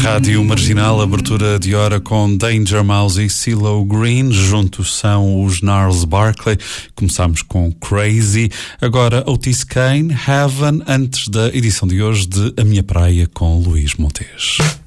Rádio Marginal, abertura de hora com Danger Mouse e CeeLo Green. Juntos são os Gnarls Barkley. Começámos com Crazy. Agora Otis Kane, Heaven, antes da edição de hoje de A Minha Praia com Luís Montes.